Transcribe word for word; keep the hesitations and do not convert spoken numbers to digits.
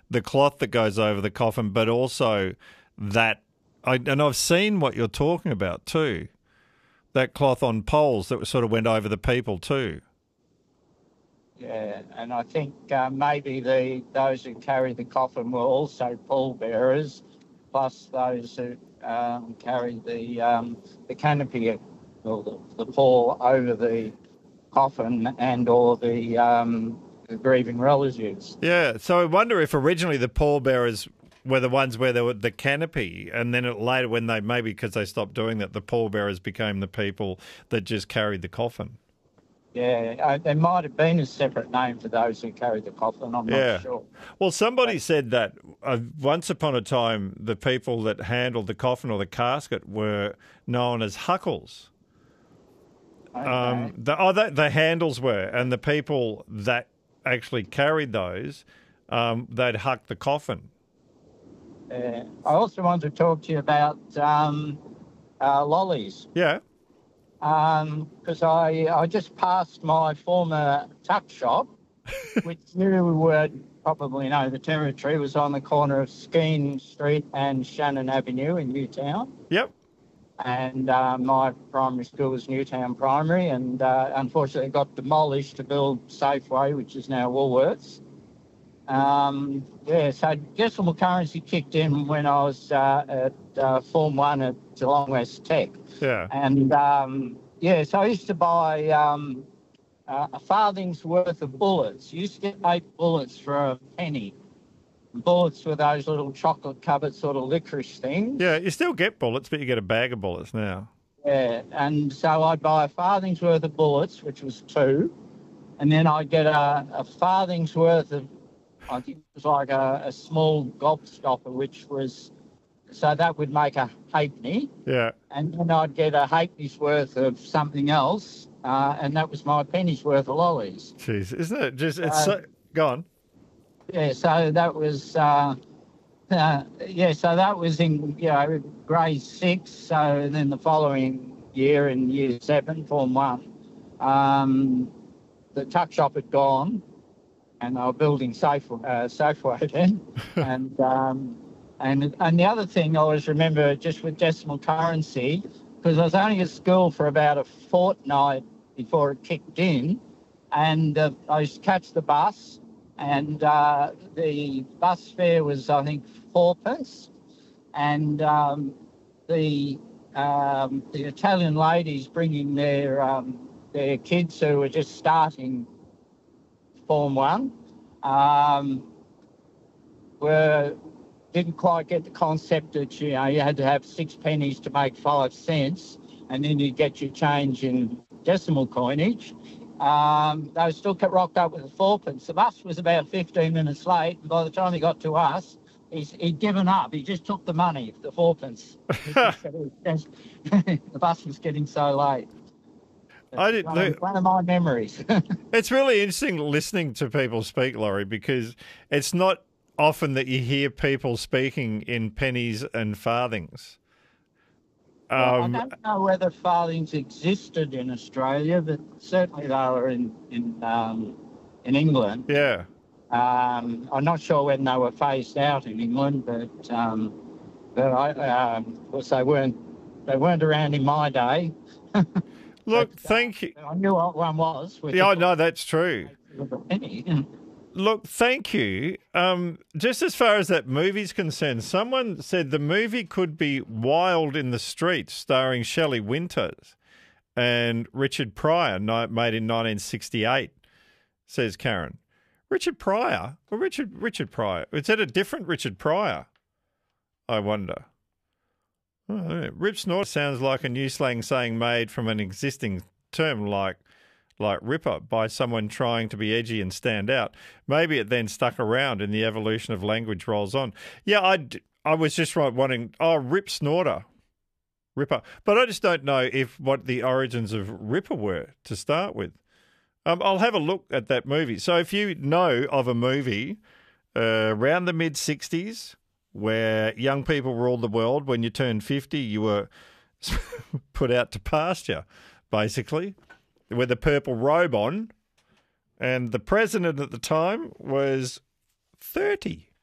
the cloth that goes over the coffin, but also that, I, and I've seen what you're talking about too, that cloth on poles that sort of went over the people too. Yeah, and I think uh, maybe the those who carry the coffin were also pallbearers, plus those who um, carried the um, the canopy or the, the pall over the coffin and or the, um, the grieving relatives. Yeah, so I wonder if originally the pallbearers were the ones where there were the canopy, and then it, later when they, maybe because they stopped doing that, the pallbearers became the people that just carried the coffin. Yeah, uh, there might have been a separate name for those who carried the coffin, I'm Yeah. not sure. Well, somebody said that uh, once upon a time, the people that handled the coffin or the casket were known as huckles. Okay. Um, the, oh, the, the handles were, and the people that actually carried those, um, they'd huck the coffin. Uh, I also want to talk to you about um, uh, lollies. Yeah. Because um, I I just passed my former tuck shop, which you would probably know the territory, was on the corner of Skene Street and Shannon Avenue in Newtown. Yep. And uh, my primary school was Newtown Primary, and uh, unfortunately it got demolished to build Safeway, which is now Woolworths. Um, yeah, so decimal currency kicked in when I was uh, at uh, Form one at Geelong West Tech. Yeah. And, um, yeah, so I used to buy um, uh, a farthing's worth of bullets. You used to get eight bullets for a penny. Bullets were those little chocolate-covered sort of licorice things. Yeah, you still get bullets, but you get a bag of bullets now. Yeah, and so I'd buy a farthing's worth of bullets, which was two, and then I'd get a, a farthing's worth of, I think it was like a, a small gobstopper, which was, so that would make a halfpenny. Yeah. And then I'd get a halfpenny's worth of something else, uh, and that was my penny's worth of lollies. Jeez, isn't it just, it's Uh, so, go on. Yeah, so that was, uh, uh, yeah, so that was in, you know, grade six. So then the following year in year seven, Form one, um, the tuck shop had gone and they were building Safe, uh, Safeway then. and, um, and, and the other thing I always remember just with decimal currency, because I was only at school for about a fortnight before it kicked in, and uh, I used to catch the bus. And uh, the bus fare was, I think, fourpence. And um, the um, the Italian ladies bringing their um, their kids who were just starting Form One um, were didn't quite get the concept that you know you had to have six pennies to make five cents, and then you get your change in decimal coinage. Um, they still kept rocked up with a fourpence. The bus was about fifteen minutes late, and by the time he got to us, he's, he'd given up. He just took the money, the fourpence. The bus was getting so late. I did, one, of, one of my memories. It's really interesting listening to people speak, Laurie, because it's not often that you hear people speaking in pennies and farthings. Well, Um, I don't know whether farthings existed in Australia, but certainly they were in in um, in England. yeah. Um, I'm not sure when they were phased out in England, but um, but I, um, of course they weren't they weren't around in my day. Look, But, thank you. uh, I knew what one was. With Yeah, the- I know that's true. with the penny. Look, thank you. Um, just as far as that movie's concerned, someone said the movie could be Wild in the Streets, starring Shelley Winters and Richard Pryor, ni- made in nineteen sixty-eight, says Karen. Richard Pryor? Well, Richard Richard Pryor. Is that a different Richard Pryor? I wonder. Oh, Rip Snort sounds like a new slang saying made from an existing term like like ripper by someone trying to be edgy and stand out. Maybe it then stuck around and the evolution of language rolls on. Yeah, I, I was just right wanting, oh, Rip Snorter, Ripper. But I just don't know if what the origins of Ripper were to start with. Um, I'll have a look at that movie. So if you know of a movie uh, around the mid-sixties where young people ruled the world, when you turned fifty, you were put out to pasture, basically, with a purple robe on, and the president at the time was thirty.